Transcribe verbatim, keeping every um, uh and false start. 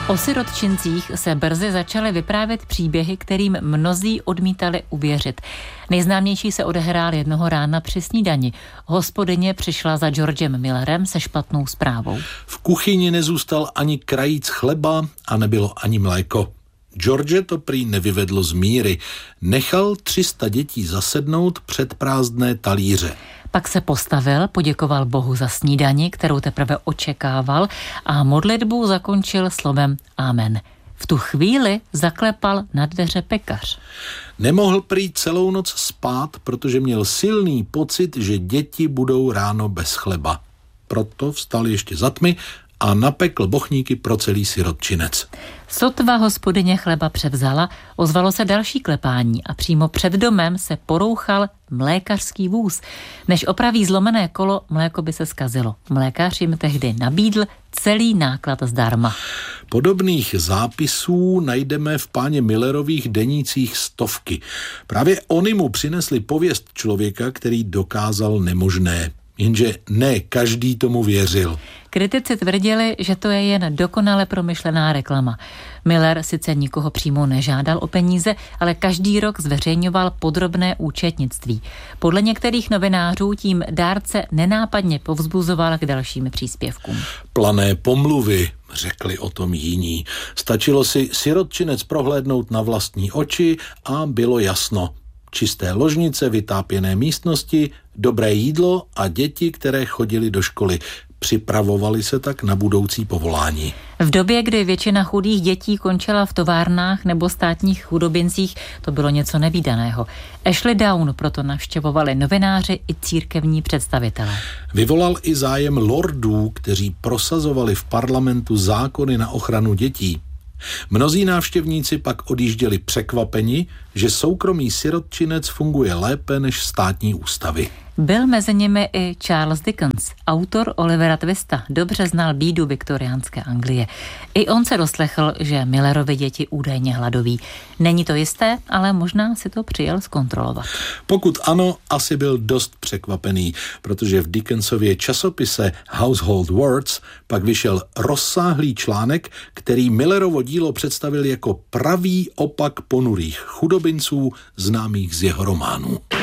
O sirotčincích se brzy začaly vyprávět příběhy, kterým mnozí odmítali uvěřit. Nejznámější se odehrál jednoho rána při snídani. Hospodyně přišla za Georgem Millerem se špatnou zprávou. V kuchyni nezůstal ani krajíc chleba a nebylo ani mléko. George to prý nevyvedlo z míry. Nechal tři sta dětí zasednout před prázdné talíře. Pak se postavil, poděkoval Bohu za snídani, kterou teprve očekával, a modlitbu zakončil slovem Amen. V tu chvíli zaklepal na dveře pekař. Nemohl prý celou noc spát, protože měl silný pocit, že děti budou ráno bez chleba. Proto vstal ještě za tmy a napekl bochníky pro celý sirotčinec. Sotva hospodyně chleba převzala, ozvalo se další klepání a přímo před domem se porouchal mlékařský vůz. Než opraví zlomené kolo, mléko by se zkazilo. Mlékař jim tehdy nabídl celý náklad zdarma. Podobných zápisů najdeme v páně Millerových denících stovky. Právě oni mu přinesli pověst člověka, který dokázal nemožné. Jenže ne každý tomu věřil. Kritici tvrdili, že to je jen dokonale promyšlená reklama. Miller sice nikoho přímo nežádal o peníze, ale každý rok zveřejňoval podrobné účetnictví. Podle některých novinářů tím dárce nenápadně povzbuzoval k dalším příspěvkům. Plané pomluvy, řekli o tom jiní. Stačilo si sirotčinec prohlédnout na vlastní oči a bylo jasno. Čisté ložnice, vytápěné místnosti, dobré jídlo a děti, které chodily do školy. Připravovali se tak na budoucí povolání. V době, kdy většina chudých dětí končila v továrnách nebo státních chudobincích, to bylo něco nevídaného. Ashley Down proto navštěvovali novináři i církevní představitelé. Vyvolal i zájem lordů, kteří prosazovali v parlamentu zákony na ochranu dětí. Mnozí návštěvníci pak odjížděli překvapeni, že soukromý sirotčinec funguje lépe než státní ústavy. Byl mezi nimi i Charles Dickens, autor Olivera Twista, dobře znal bídu viktoriánské Anglie. I on se doslechl, že Millerovi děti údajně hladoví. Není to jisté, ale možná si to přijel zkontrolovat. Pokud ano, asi byl dost překvapený, protože v Dickensově časopise Household Words pak vyšel rozsáhlý článek, který Millerovo dílo představil jako pravý opak ponurých chudobinců známých z jeho románů.